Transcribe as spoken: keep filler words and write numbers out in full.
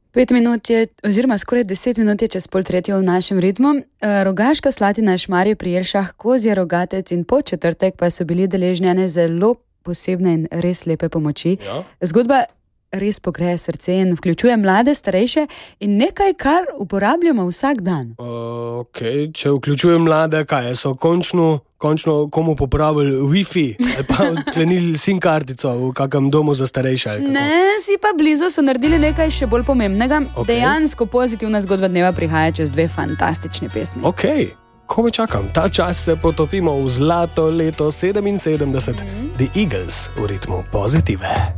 Pet minut je, oziroma skoraj deset minut je čez pol tretjo v našem ritmu. Rogaška Slatina, Šmarje pri Jelšah, Kozje, Rogatec in Podčetrtek pa so bili deležni ene zelo posebne in res lepe pomoči. Ja. Zgodba res pogreje srce in vključuje mlade, starejše in nekaj, kar uporabljamo vsak dan. Uh, ok, če vključuje mlade, kaj so končno, končno komu popravili Wi-Fi ali pa odklenili SIM kartico v kakem domu za starejše? Ne, si pa blizu, so naredili nekaj še bolj pomembnega. Okay. Dejansko pozitivna zgodba dneva prihaja čez dve fantastični pesmi. Ok, kome čakam? Ta čas se potopimo v zlato leto sedeminsedemdeset. Mm-hmm. The Eagles v ritmu pozitive.